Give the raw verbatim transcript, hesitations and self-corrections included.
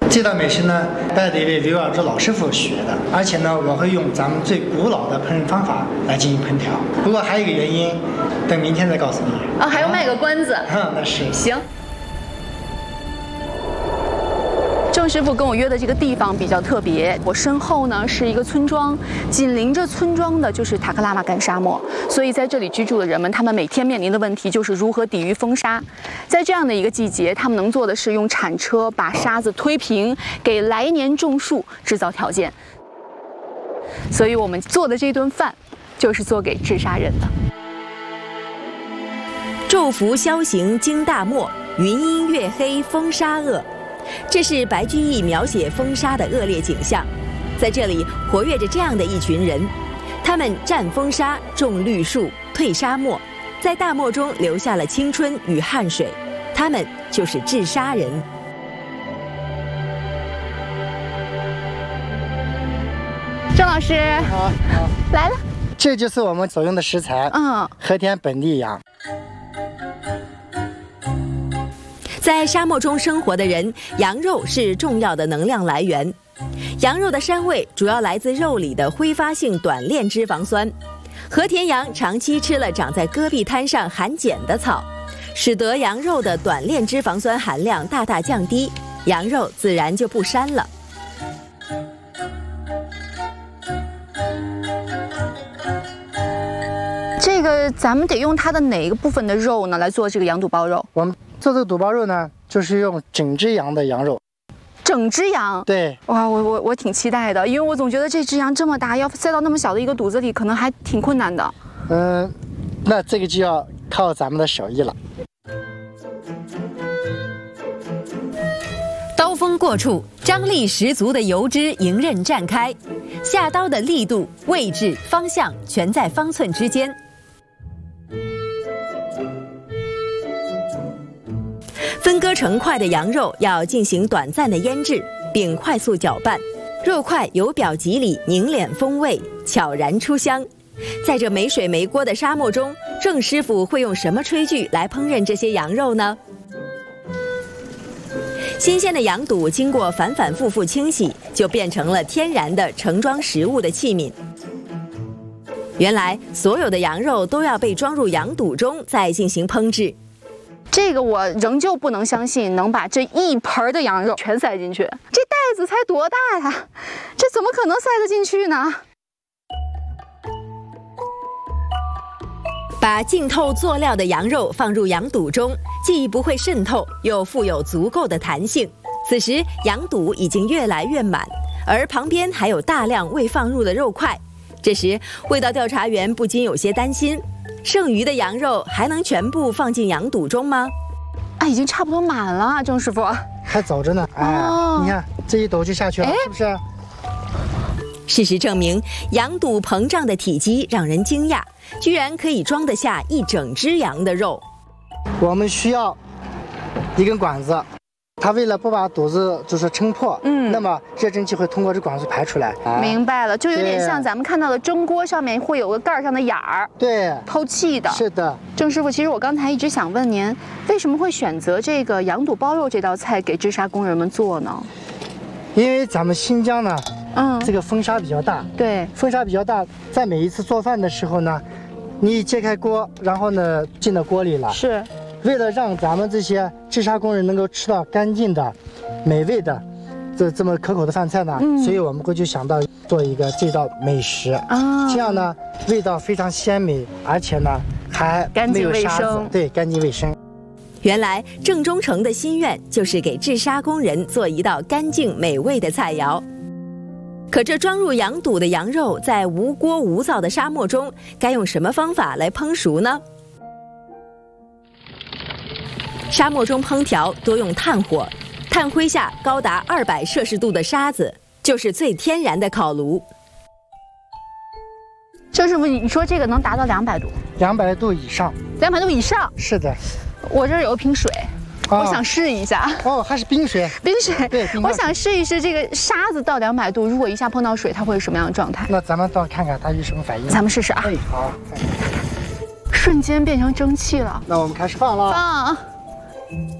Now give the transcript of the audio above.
这道美食呢，拜的一位刘耀之老师傅学的，而且呢，我会用咱们最古老的烹饪方法来进行烹调。不过还有一个原因，等明天再告诉你。 啊，还要卖个关子。 嗯，那是。 行。郑师傅跟我约的这个地方比较特别，我身后呢是一个村庄，紧邻着村庄的就是塔克拉玛干沙漠，所以在这里居住的人们，他们每天面临的问题就是如何抵御风沙。在这样的一个季节，他们能做的是用铲车把沙子推平，给来年种树制造条件。所以我们做的这顿饭，就是做给治沙人的。 昼伏宵行经大漠，云阴月黑风沙恶。这是白居易描写风沙的恶劣景象，在这里活跃着这样的一群人，他们战风沙，种绿树，退沙漠，在大漠中留下了青春与汗水，他们就是治沙人。 郑老师， 好，好， 来了， 这就是我们所用的食材， 嗯， 和田本地羊。 在沙漠中生活的人，羊肉是重要的能量来源。羊肉的膻味主要来自肉里的挥发性短链脂肪酸。和田羊长期吃了长在戈壁滩上含碱的草，使得羊肉的短链脂肪酸含量大大降低，羊肉自然就不膻了。 这个咱们得用它的哪一个部分的肉呢来做这个羊肚包肉？ 我们做这个肚包肉呢，就是用整只羊的羊肉。 整只羊？ 对。 哇，我我我挺期待的，因为我总觉得这只羊这么大，要塞到那么小的一个肚子里，可能还挺困难的。 嗯，那这个就要靠咱们的手艺了。 刀锋过处，张力十足的油脂迎刃绽开，下刀的力度、位置、方向全在方寸之间。分割成块的羊肉要进行短暂的腌制，并快速搅拌，肉块由表及里凝敛风味，悄然出香。在这没水没锅的沙漠中，郑师傅会用什么炊具来烹饪这些羊肉呢？新鲜的羊肚经过反反复复清洗，就变成了天然的盛装食物的器皿。原来所有的羊肉都要被装入羊肚中，再进行烹制。 这个我仍旧不能相信能把这一盆的羊肉全塞进去，这袋子才多大呀？这怎么可能塞得进去呢？ 把浸透佐料的羊肉放入羊肚中，既不会渗透，又富有足够的弹性。此时羊肚已经越来越满，而旁边还有大量未放入的肉块。这时味道调查员不禁有些担心，剩余的羊肉还能全部放进羊肚中吗？ 啊，已经差不多满了，郑师傅。 还早着呢，哎，哦、你看这一抖就下去了，是不是？ 事实证明，羊肚膨胀的体积让人惊讶，居然可以装得下一整只羊的肉。 我们需要一根管子，它为了不把肚子就是撑破，嗯，那么热蒸汽会通过这管子排出来。 明白了，就有点像咱们看到的蒸锅上面会有个盖上的眼儿， 对， 透气的。 是的， 郑师傅，其实我刚才一直想问您，为什么会选择这个羊肚包肉这道菜给治沙工人们做呢？ 因为咱们新疆呢， 嗯， 这个风沙比较大， 对， 风沙比较大，在每一次做饭的时候呢，你揭开锅，然后呢进到锅里了， 是为了让咱们这些治沙工人能够吃到干净的、美味的这这么可口的饭菜呢，嗯、所以我们会就想到做一个这道美食啊，这样呢味道非常鲜美，而且呢还没有沙子，对，干净卫生。 原来郑中成的心愿就是给治沙工人做一道干净美味的菜肴。可这装入羊肚的羊肉在无锅无灶的沙漠中，该用什么方法来烹熟呢？沙漠中烹调多用炭火，炭灰下高达二百摄氏度的沙子，就是最天然的烤炉。 郑师傅，你说这个能达到两百度？ 两百度以上。 两百度以上？ 是的。 我这儿有一瓶水，哦、我想试一下。 哦，还是冰水。 冰水。 对，冰我想试一试这个沙子到两百度，如果一下碰到水，它会是什么样的状态？ 那咱们到看看它有什么反应。 咱们试试啊。 哎，好。 瞬间变成蒸汽了。 那我们开始放了。 放。